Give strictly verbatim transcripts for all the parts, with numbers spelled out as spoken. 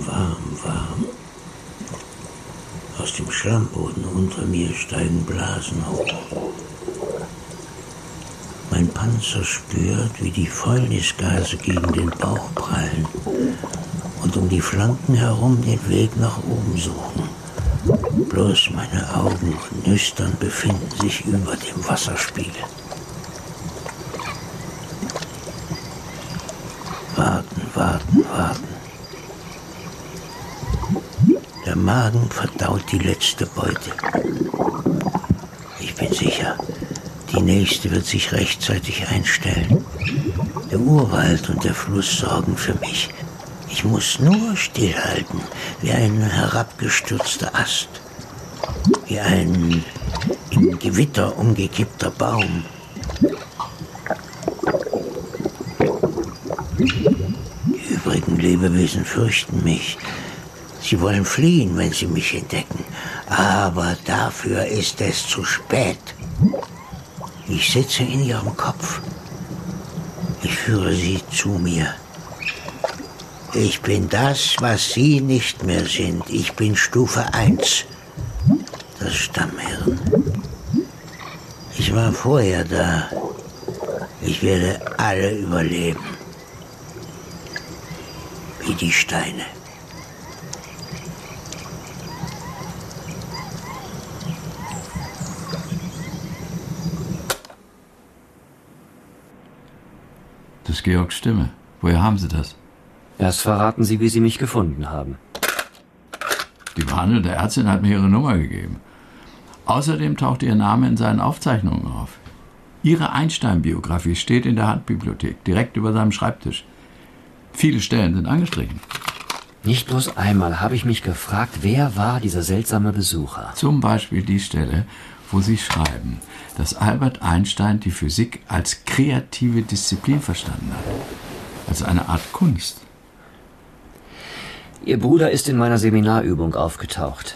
warm, warm. Aus dem Schlammboden unter mir steigen Blasen hoch. Mein Panzer spürt, wie die Fäulnisgase gegen den Bauch prallen und um die Flanken herum den Weg nach oben suchen. Bloß meine Augen und Nüstern befinden sich über dem Wasserspiegel. Warten, warten, warten. Der Magen verdaut die letzte Beute. Ich bin sicher, die nächste wird sich rechtzeitig einstellen. Der Urwald und der Fluss sorgen für mich. Ich muss nur stillhalten, wie ein herabgestürzter Ast, wie ein im Gewitter umgekippter Baum. Die übrigen Lebewesen fürchten mich. Sie wollen fliehen, wenn sie mich entdecken. Aber dafür ist es zu spät. Ich sitze in ihrem Kopf. Ich führe sie zu mir. Ich bin das, was sie nicht mehr sind. Ich bin Stufe eins. Das Stammhirn. Ich war vorher da. Ich werde alle überleben. Wie die Steine. Das ist Georgs Stimme. Woher haben Sie das? Erst verraten Sie, wie Sie mich gefunden haben. Die behandelnde Ärztin hat mir Ihre Nummer gegeben. Außerdem taucht Ihr Name in seinen Aufzeichnungen auf. Ihre Einstein-Biografie steht in der Handbibliothek, direkt über seinem Schreibtisch. Viele Stellen sind angestrichen. Nicht bloß einmal habe ich mich gefragt, wer war dieser seltsame Besucher? Zum Beispiel die Stelle, wo Sie schreiben, dass Albert Einstein die Physik als kreative Disziplin verstanden hat. Als eine Art Kunst. Ihr Bruder ist in meiner Seminarübung aufgetaucht.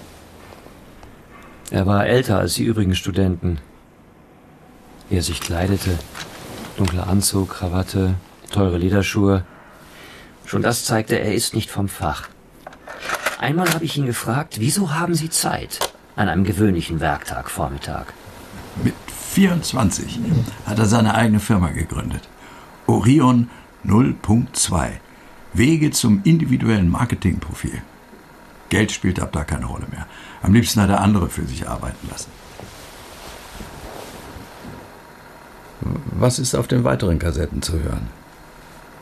Er war älter als die übrigen Studenten. Wie er sich kleidete, dunkler Anzug, Krawatte, teure Lederschuhe. Schon das zeigte, er ist nicht vom Fach. Einmal habe ich ihn gefragt, wieso haben Sie Zeit an einem gewöhnlichen Werktagvormittag? Mit vierundzwanzig hat er seine eigene Firma gegründet. Orion null Punkt zwei. Wege zum individuellen Marketingprofil. Geld spielt ab da keine Rolle mehr. Am liebsten hat er andere für sich arbeiten lassen. Was ist auf den weiteren Kassetten zu hören?